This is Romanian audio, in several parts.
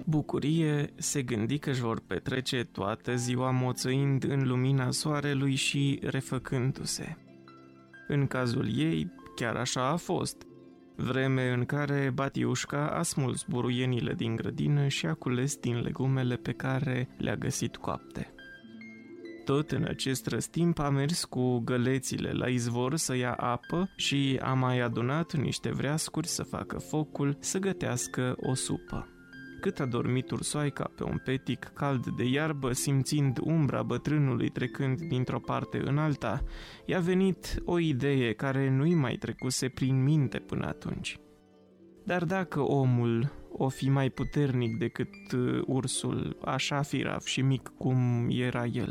Bucurie se gândi că își vor petrece toată ziua moțăind în lumina soarelui și refăcându-se. În cazul ei, chiar așa a fost, vreme în care Batiușca a smuls buruienile din grădină și a cules din legumele pe care le-a găsit coapte. Tot în acest răstimp a mers cu gălețile la izvor să ia apă și a mai adunat niște vreascuri să facă focul, să gătească o supă. Cât a dormit ursoaica pe un petic cald de iarbă, simțind umbra bătrânului trecând dintr-o parte în alta, i-a venit o idee care nu-i mai trecuse prin minte până atunci. Dar dacă omul o fi mai puternic decât ursul, așa firav și mic cum era el?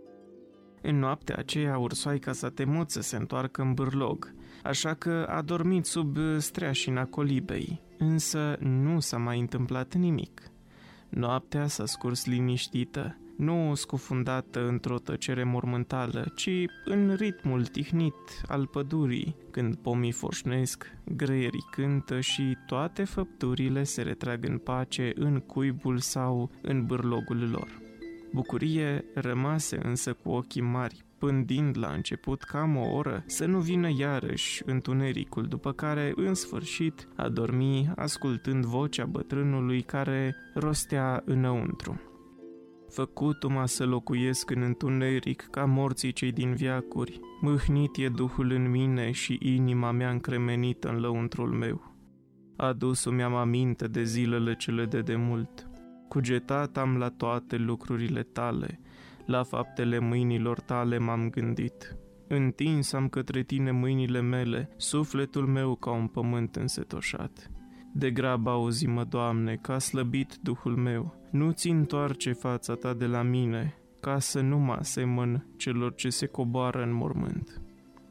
În noaptea aceea, ursoaica s-a temut să se întoarcă în bârlog, așa că a dormit sub streașina colibei, însă nu s-a mai întâmplat nimic. Noaptea s-a scurs liniștită, nu scufundată într-o tăcere mormântală, ci în ritmul tihnit al pădurii, când pomii foșnesc, greierii cântă și toate făpturile se retrag în pace în cuibul sau în bârlogul lor. Bucurie rămase însă cu ochii mari, pândind la început cam o oră să nu vină iarăși întunericul, după care, în sfârșit, a dormi ascultând vocea bătrânului care rostea înăuntru. Făcut-o-mă să locuiesc în întuneric ca morții cei din veacuri, mâhnit e Duhul în mine și inima mea încremenită în lăuntrul meu. Adus-mi am aminte de zilele cele de demult. Cugetat am la toate lucrurile tale, la faptele mâinilor tale m-am gândit. Întins am către tine mâinile mele, sufletul meu ca un pământ însetoșat. Degrabă auzi-mă, Doamne, că a slăbit Duhul meu, nu-ți întoarce fața ta de la mine, ca să nu mă asemăn celor ce se coboară în mormânt.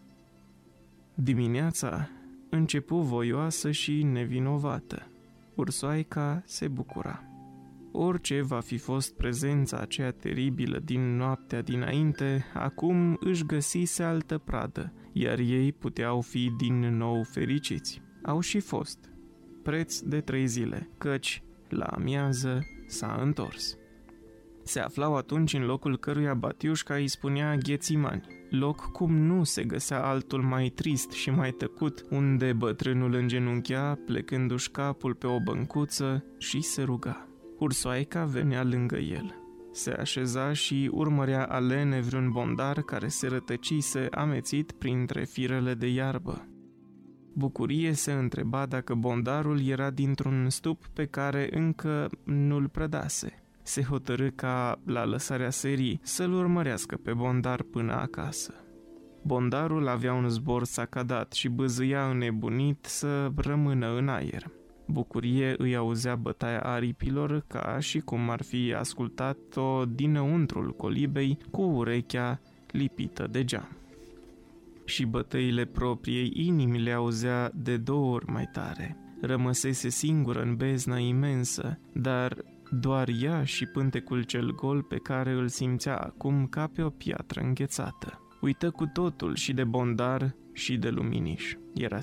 Dimineața începu voioasă și nevinovată. Ursoaica se bucura. Orice va fi fost prezența aceea teribilă din noaptea dinainte, acum își găsise altă pradă, iar ei puteau fi din nou fericiți. Au și fost. Preț de 3 zile, căci la amiază s-a întors. Se aflau atunci în locul căruia Batiușca îi spunea Ghețimani, loc cum nu se găsea altul mai trist și mai tăcut, unde bătrânul îngenunchea, plecându-și capul pe o băncuță și se ruga. Ursoaica venea lângă el. Se așeza și urmărea alene vreun bondar care se rătăcise amețit printre firele de iarbă. Bucurie se întreba dacă bondarul era dintr-un stup pe care încă nu-l prădase. Se hotărâ ca, la lăsarea serii, să-l urmărească pe bondar până acasă. Bondarul avea un zbor sacadat și bâzâia înnebunit să rămână în aer. Bucurie îi auzea bătaia aripilor ca și cum ar fi ascultat-o dinăuntrul colibei cu urechea lipită de geam. Și bătăile propriei inimi le auzea de 2 ori mai tare. Rămăsese singură în bezna imensă, dar doar ea și pântecul cel gol pe care îl simțea acum ca pe o piatră înghețată. Uită cu totul și de bondar și de luminiș. Era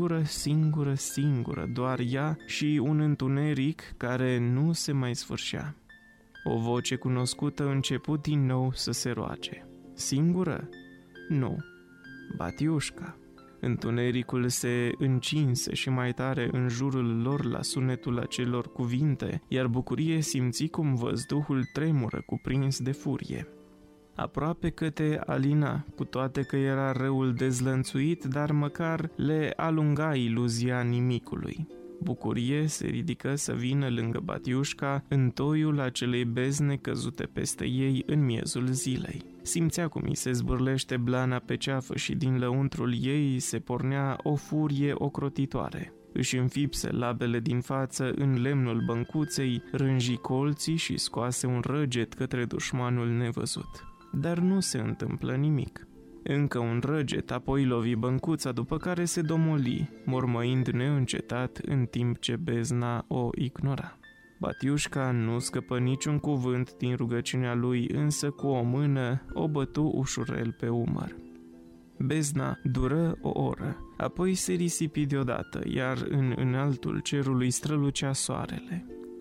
singură, doar ea și un întuneric care nu se mai sfârșea. O voce cunoscută început din nou să se roage. Singură? Nu. Batiușca. Întunericul se încinse și mai tare în jurul lor la sunetul acelor cuvinte, iar Bucurie simți cum văzduhul tremură cuprins de furie. Aproape că te alina, cu toate că era răul dezlănțuit, dar măcar le alunga iluzia nimicului. Bucurie se ridică să vină lângă Batiușca în toiul acelei bezne căzute peste ei în miezul zilei. Simțea cum îi se zbârlește blana pe ceafă și din lăuntrul ei se pornea o furie ocrotitoare. Își înfipse labele din față în lemnul băncuței, rânji colții și scoase un răget către dușmanul nevăzut. Dar nu se întâmplă nimic. Încă un răget, apoi lovi băncuța, după care se domoli, mormăind neîncetat în timp ce bezna o ignora. Batiușca nu scăpă niciun cuvânt din rugăciunea lui, însă cu o mână o bătu ușurel pe umăr. Bezna dură o oră, apoi se risipi deodată, iar în înaltul cerului strălucea soarele.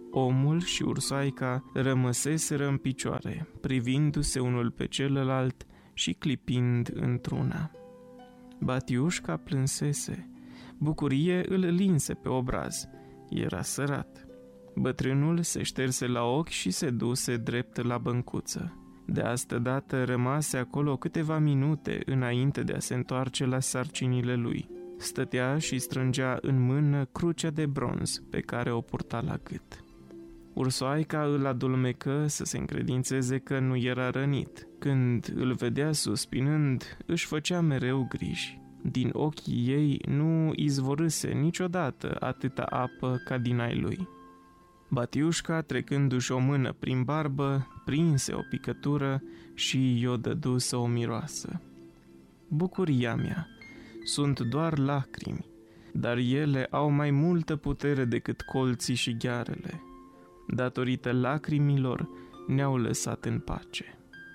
Omul și ursoaica rămăseseră în picioare, privindu-se unul pe celălalt și clipind într-una. Batiușca plânsese. Bucurie îl linse pe obraz. Era sărat. Bătrânul se șterse la ochi și se duse drept la băncuță. De astă dată rămase acolo câteva minute înainte de a se întoarce la sarcinile lui. Stătea și strângea în mână crucea de bronz pe care o purta la gât. Ursoaica îl adulmecă să se încredințeze că nu era rănit. Când îl vedea suspinând, își făcea mereu griji. Din ochii ei nu izvorâse niciodată atâta apă ca din ai lui. Batiușca, trecându-și o mână prin barbă, prinse o picătură și i-o dădu să o miroasă. Bucuria mea, sunt doar lacrimi, dar ele au mai multă putere decât colții și ghearele. Datorită lacrimilor ne-au lăsat în pace.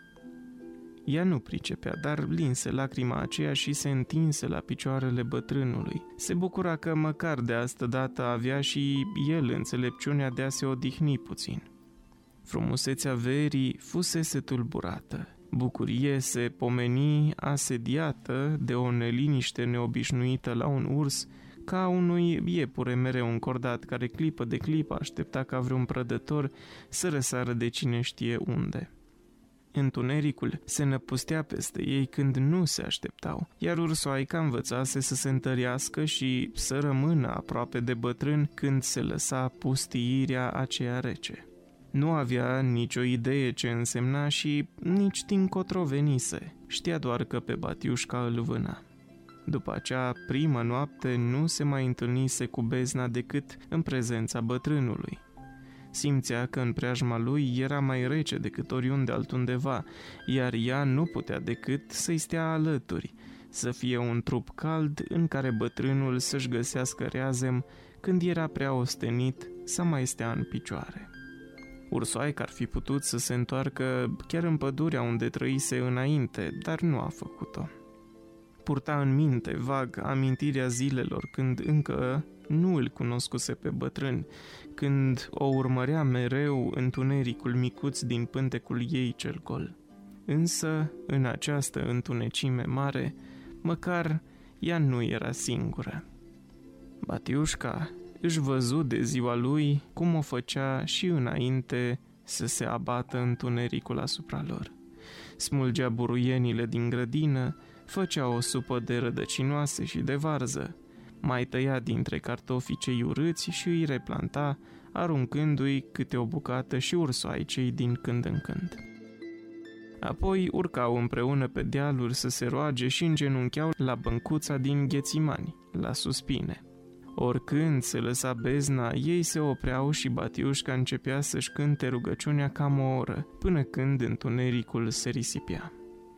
Ea nu pricepea, dar linse lacrima aceea și se întinse la picioarele bătrânului. Se bucura că măcar de astă dată avea și el înțelepciunea de a se odihni puțin. Frumusețea verii fusese tulburată. Bucurie se pomeni asediată de o neliniște neobișnuită la un urs, ca unui iepure mereu încordat care clipă de clipă aștepta ca vreun prădător să răsară de cine știe unde. Întunericul se năpustea peste ei când nu se așteptau, iar ursoaica învățase să se întărească și să rămână aproape de bătrân când se lăsa pustiirea aceea rece. Nu avea nicio idee ce însemna și nici dincotro venise, știa doar că pe Batiușca îl vâna. După acea primă noapte nu se mai întâlnise cu bezna decât în prezența bătrânului. Simțea că în preajma lui era mai rece decât oriunde altundeva, iar ea nu putea decât să-i stea alături, să fie un trup cald în care bătrânul să-și găsească reazem când era prea ostenit să mai stea în picioare. Ursoaica ar fi putut să se întoarcă chiar în pădurea unde trăise înainte, dar nu a făcut-o. Purta în minte vag amintirea zilelor când încă nu îl cunoscuse pe bătrân, când o urmărea mereu întunericul micuț din pântecul ei cel gol. Însă, în această întunecime mare, măcar ea nu era singură. Batiușca își văzu de ziua lui cum o făcea și înainte să se abată întunericul asupra lor. Smulgea buruienile din grădină, făcea o supă de rădăcinoase și de varză, mai tăia dintre cartofii cei urâți și îi replanta, aruncându-i câte o bucată și ursoaicei din când în când. Apoi urcau împreună pe dealuri să se roage și îngenuncheau la băncuța din Ghețimani, la suspine. Oricând se lăsa bezna, ei se opreau și Batiușca începea să-și cânte rugăciunea cam o oră, până când întunericul se risipea.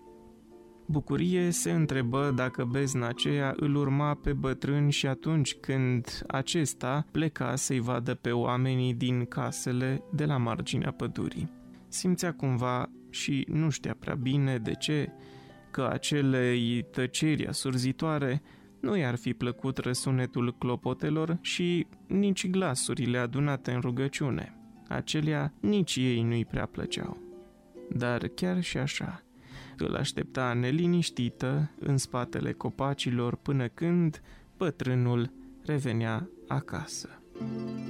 Bucurie se întrebă dacă bezna aceea îl urma pe bătrân și atunci când acesta pleca să-i vadă pe oamenii din casele de la marginea pădurii. Simțea cumva și nu știa prea bine de ce, că acelei tăceri asurzitoare nu i-ar fi plăcut răsunetul clopotelor și nici glasurile adunate în rugăciune. Acelea nici ei nu-i prea plăceau. Dar chiar și așa, îl aștepta neliniștită în spatele copacilor până când bătrânul revenea acasă.